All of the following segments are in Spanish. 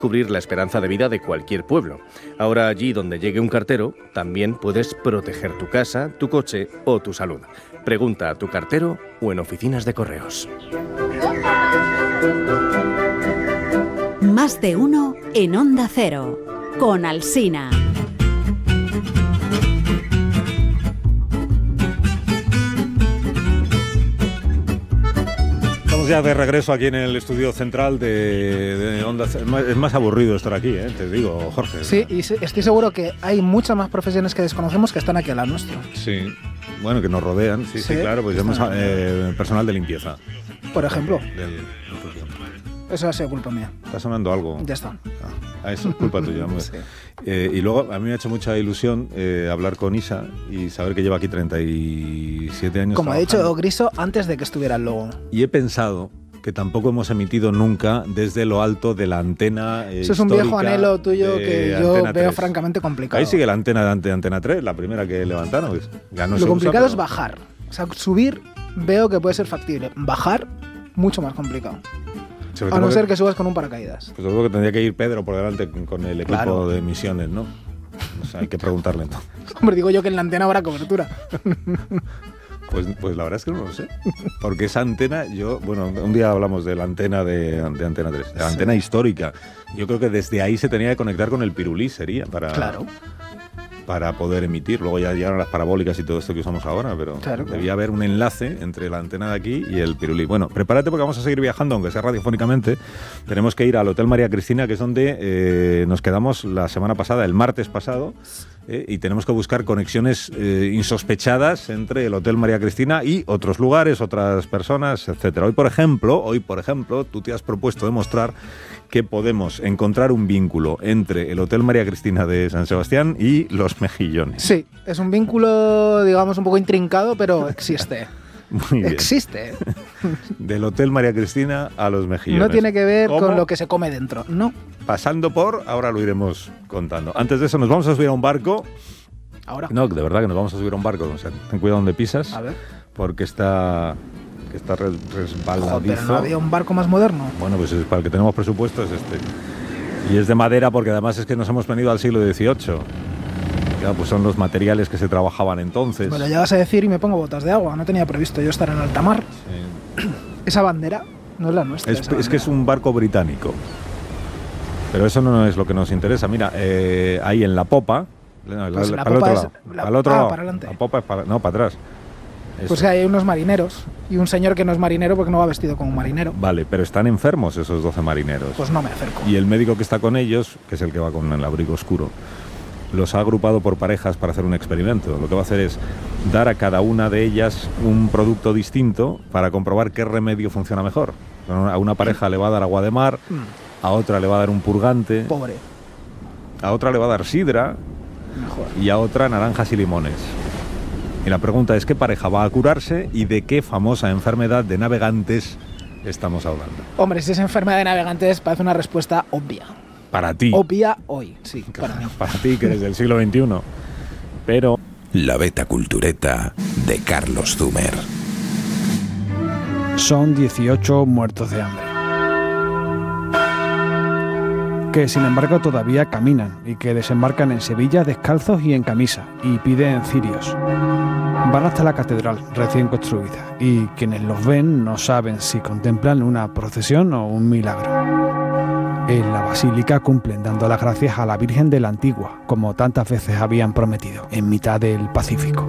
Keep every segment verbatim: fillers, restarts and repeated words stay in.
cubrir la esperanza de vida de cualquier pueblo. Ahora allí donde llegue un cartero, también puedes proteger tu casa, tu coche o tu salud. Pregunta a tu cartero o en oficinas de correos. Más de uno en Onda Cero, con Alsina. Ya de regreso aquí en el estudio central de, de Onda Cero. Es más aburrido estar aquí, ¿eh? Te digo, Jorge. Sí, y estoy seguro que hay muchas más profesiones que desconocemos que están aquí al lado nuestro. Sí, bueno, que nos rodean, sí, sí, sí claro, pues tenemos eh, personal de limpieza. Por ejemplo. Del, del, Eso ha sido culpa mía. Está sonando algo. Ya está. Ah, eso es culpa tuya. Sí. Eh, y luego a mí me ha hecho mucha ilusión eh, hablar con Isa y saber que lleva aquí treinta y siete años Como trabajando. ha dicho Griso antes de que estuviera el logo. Y he pensado que tampoco hemos emitido nunca desde lo alto de la antena eh, Eso es un viejo anhelo tuyo que yo veo tres. Francamente complicado. Ahí sigue la antena de ante, Antena tres, la primera que levantaron. Ya no lo se complicado usa, es pero... bajar. O sea, subir veo que puede ser factible. Bajar, mucho más complicado. A no ser que subas con un paracaídas. Pues yo creo que tendría que ir Pedro por delante con el equipo claro. de misiones, ¿no? O sea, hay que preguntarle entonces. Hombre, digo yo que en la antena habrá cobertura. Pues, pues la verdad es que no lo sé. Porque esa antena, yo, bueno, un día hablamos de la antena de, de Antena tres, de la sí. antena histórica. Yo creo que desde ahí se tenía que conectar con el pirulí, sería, para... Claro. para poder emitir. Luego ya llegaron las parabólicas y todo esto que usamos ahora, pero claro, debía claro. haber un enlace entre la antena de aquí y el pirulí. Bueno, prepárate porque vamos a seguir viajando, aunque sea radiofónicamente. Tenemos que ir al Hotel María Cristina, que es donde eh, nos quedamos la semana pasada, el martes pasado, eh, y tenemos que buscar conexiones eh, insospechadas entre el Hotel María Cristina y otros lugares, otras personas, etcétera. Hoy, por ejemplo, hoy, por ejemplo, tú te has propuesto demostrar que podemos encontrar un vínculo entre el Hotel María Cristina de San Sebastián y los Mejillones. Sí, es un vínculo, digamos, un poco intrincado, pero existe. Muy bien. Existe. Del Hotel María Cristina a los Mejillones. No tiene que ver ¿Cómo? Con lo que se come dentro, no. Pasando por, ahora lo iremos contando. Antes de eso, nos vamos a subir a un barco. Ahora. No, de verdad que nos vamos a subir a un barco. O sea, ten cuidado donde pisas. A ver. Porque está... que está resbaladizo. Joder, pero no había un barco más moderno. Bueno, pues es, para el que tenemos presupuesto es este. Y es de madera porque además es que nos hemos venido al siglo dieciocho. Claro, pues son los materiales que se trabajaban entonces. Bueno, ya vas a decir y me pongo botas de agua. No tenía previsto yo estar en alta mar. Sí. Esa bandera no es la nuestra. Es, es que es un barco británico. Pero eso no es lo que nos interesa. Mira, eh, ahí en la popa... No, pues la, la para popa el otro es, lado. La, al otro ah, lado. para adelante. La popa es para... No, para atrás. Eso. Pues que hay unos marineros y un señor que no es marinero porque no va vestido como un marinero. Vale, pero están enfermos esos doce marineros. Pues no me acerco. Y el médico que está con ellos, que es el que va con el abrigo oscuro, los ha agrupado por parejas para hacer un experimento. Lo que va a hacer es dar a cada una de ellas un producto distinto para comprobar qué remedio funciona mejor. A una pareja le va a dar agua de mar, a otra le va a dar un purgante, pobre, a otra le va a dar sidra mejor. Y a otra naranjas y limones. Y la pregunta es, ¿qué pareja va a curarse y de qué famosa enfermedad de navegantes estamos hablando? Hombre, si es enfermedad de navegantes parece una respuesta obvia. Para ti. Obvia hoy, sí, para mí. Para ti, que eres del siglo veintiuno. Pero... La Beta Cultureta de Carlos Zumer. Son dieciocho muertos de hambre, que sin embargo todavía caminan y que desembarcan en Sevilla descalzos y en camisa y piden cirios. Van hasta la catedral recién construida y quienes los ven no saben si contemplan una procesión o un milagro. En la basílica cumplen dando las gracias a la Virgen de la Antigua, como tantas veces habían prometido, en mitad del Pacífico.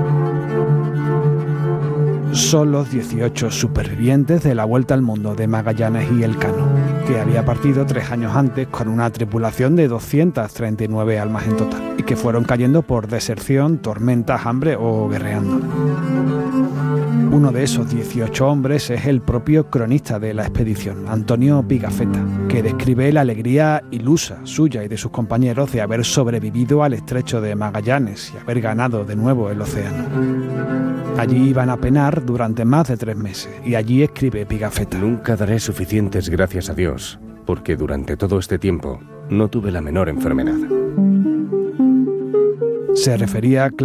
Son los dieciocho supervivientes de la Vuelta al Mundo de Magallanes y Elcano, que había partido tres años antes con una tripulación de doscientas treinta y nueve almas en total, y que fueron cayendo por deserción, tormentas, hambre o guerreando. Uno de esos dieciocho hombres es el propio cronista de la expedición, Antonio Pigafetta, que describe la alegría ilusa suya y de sus compañeros de haber sobrevivido al estrecho de Magallanes y haber ganado de nuevo el océano. Allí iban a penar durante más de tres meses, y allí escribe Pigafetta: Nunca daré suficientes gracias a Dios, porque durante todo este tiempo no tuve la menor enfermedad. Se refería